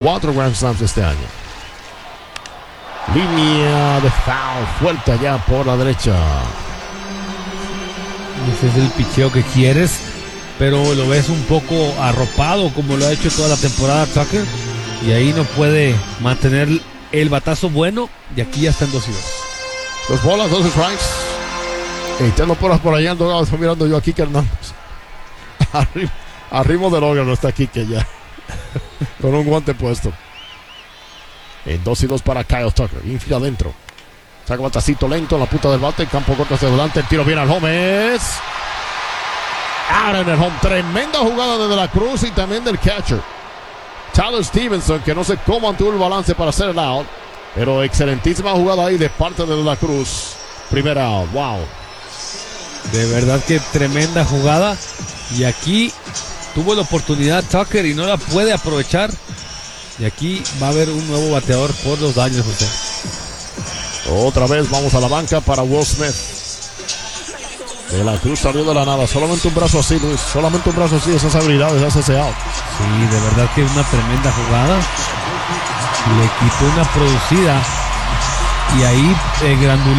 4 Grand Slams este año. Línea de foul fuerte allá por la derecha. Ese es el picheo que quieres, pero lo ves un poco arropado como lo ha hecho toda la temporada Tucker, y ahí no puede mantener el batazo bueno, y aquí ya están 2-2. 2 bolas, 2 strikes. Echando por allá, estoy mirando yo aquí que Hernández. Arriba del órgano está Kike ya. Con un guante puesto. En 2-2 para Kyle Tucker. Infield adentro. Saca batacito lento en la punta del bate. Campo corto hacia adelante. El tiro viene al home. Es ahora en el home. Tremenda jugada de la Cruz y también del catcher Tyler Stevenson, que no sé cómo mantuvo el balance para hacer el out. Pero excelentísima jugada ahí de parte de la Cruz. Primer out. Wow. De verdad que tremenda jugada. Y aquí tuvo la oportunidad Tucker y no la puede aprovechar. Y aquí va a haber un nuevo bateador por los Dodgers, José. Otra vez vamos a la banca para Will Smith. De la Cruz salió de la nada. Solamente un brazo así, Luis. Solamente un brazo así. Esas habilidades hace ese out. Sí, de verdad que es una tremenda jugada. Le quitó una producida. Y ahí Grandulón